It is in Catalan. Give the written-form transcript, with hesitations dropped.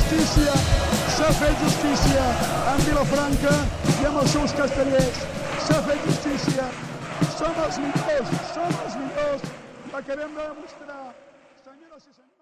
justícia, s'ha fet justícia amb Vilafranca i amb els seus castellers. S'ha fet justícia. Som els millors, la querem demostrar. Senyores i senyors.